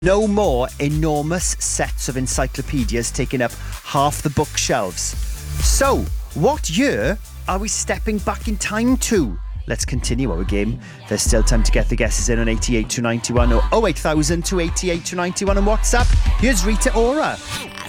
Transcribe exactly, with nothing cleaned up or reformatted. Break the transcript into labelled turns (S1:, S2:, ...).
S1: No more enormous sets of encyclopedias taking up half the bookshelves. So, what year are we stepping back in time to? Let's continue our game. There's still time to get the guesses in on eighty-eight two ninety-one or oh eight thousand two eighty-eight two ninety-one on WhatsApp. Here's Rita Ora.